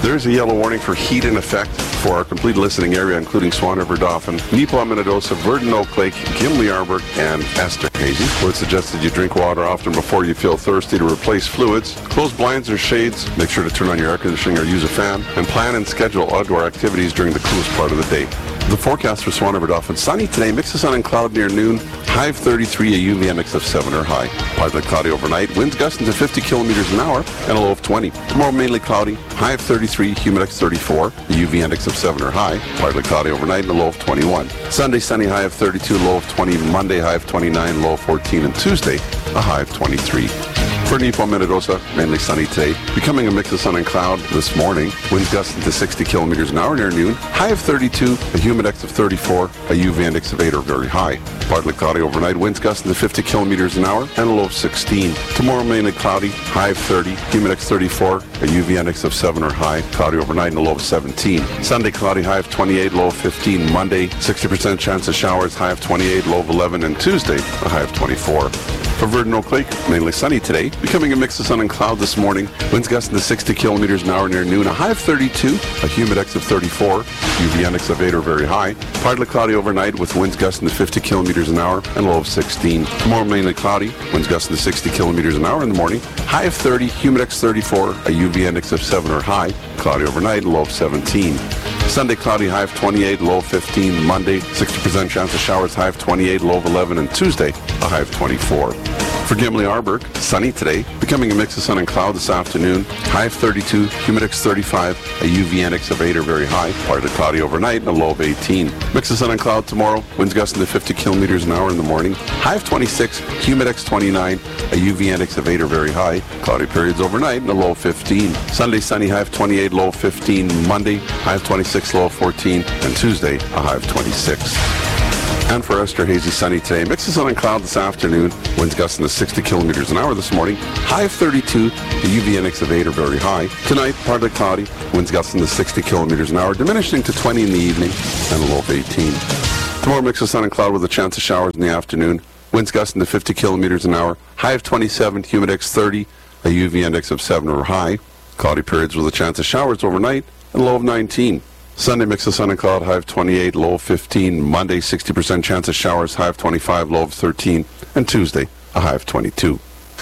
There's a yellow warning for heat in effect for our complete listening area, including Swan River, Dauphin, Neepawa, Minnedosa, Verdun, Oak Lake, Gimli, Arborg, and Esterhazy, where it's suggested you drink water often before you feel thirsty to replace fluids. Close blinds or shades. Make sure to turn on your air conditioning or use a fan. And plan and schedule outdoor activities during the coolest part of the day. The forecast for Swan River, Dauphin: sunny today, mix of sun and cloud near noon, high of 33, a UV index of 7 or high. Partly cloudy overnight, winds gusting to 50 kilometers an hour, and a low of 20. Tomorrow mainly cloudy, high of 33, humidex 34, a UV index of 7 or high. Partly cloudy overnight, and a low of 21. Sunday sunny, high of 32, low of 20. Monday high of 29, low of 14, and Tuesday a high of 23. For Neepawa, Minnedosa, mainly sunny today, becoming a mix of sun and cloud this morning. Winds gusting to 60 kilometers an hour near noon. High of 32, a humidex of 34, a UV index of 8 or very high. Partly cloudy overnight, winds gusting to 50 kilometers an hour, and a low of 16. Tomorrow mainly cloudy, high of 30, humidex 34, a UV index of 7 or high. Cloudy overnight and a low of 17. Sunday cloudy, high of 28, low of 15. Monday, 60% chance of showers, high of 28, low of 11. And Tuesday, a high of 24. For Verdun, Oak Lake, mainly sunny today, becoming a mix of sun and cloud this morning. Winds gusting to 60 kilometers an hour near noon. A high of 32, a humidex of 34, UV index of 8 or very high. Partly cloudy overnight with winds gusting to 50 kilometers an hour and low of 16. Tomorrow mainly cloudy, winds gusting to 60 kilometers an hour in the morning. High of 30, humidex 34, a UV index of 7 or high. Cloudy overnight, low of 17. Sunday cloudy, high of 28, low of 15. Monday, 60% chance of showers, high of 28, low of 11. And Tuesday, a high of 24. For Gimli, Arborg, sunny today, becoming a mix of sun and cloud this afternoon. High of 32, humidex 35, a UV index of 8 or very high. Partly cloudy overnight and a low of 18. Mix of sun and cloud tomorrow. Winds gusting to 50 kilometers an hour in the morning. High of 26, humidex 29, a UV index of 8 or very high. Cloudy periods overnight and a low of 15. Sunday sunny, high of 28, low of 15. Monday, high of 26, low of 14. And Tuesday, a high of 26. And for Esterhazy, sunny today. Mix of sun and cloud this afternoon. Winds gusting to 60 kilometers an hour this morning. High of 32, the UV index of 8 or very high. Tonight, partly cloudy. Winds gusting to 60 kilometers an hour, diminishing to 20 in the evening, and a low of 18. Tomorrow, mix of sun and cloud with a chance of showers in the afternoon. Winds gusting to 50 kilometers an hour. High of 27, humidex 30, a UV index of 7 or high. Cloudy periods with a chance of showers overnight, and a low of 19. Sunday, mix of sun and cloud, high of 28, low of 15. Monday, 60% chance of showers, high of 25, low of 13. And Tuesday, a high of 22.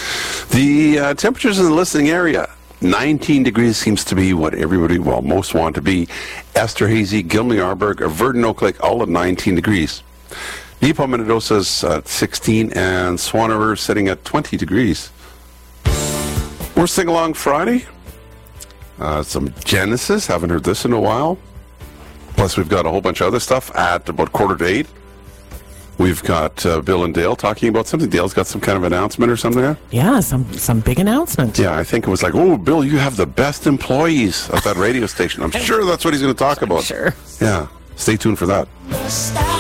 The temperatures in the listening area, 19 degrees seems to be what everybody, well, most want to be. Esterhazy, Gimli, Arborg, Verdun, Oak Lake, all at 19 degrees. Neepawa, Minnedosa's at 16, and Swan River sitting at 20 degrees. We're Sing-Along Friday. Some Genesis, haven't heard this in a while. Plus, we've got a whole bunch of other stuff at about 7:45. We've got Bill and Dale talking about something. Dale's got some kind of announcement or something there? Yeah, some big announcement. Yeah, I think it was like, oh, Bill, you have the best employees at that radio station. I'm sure that's what he's going to talk about. Sure. Yeah, stay tuned for that.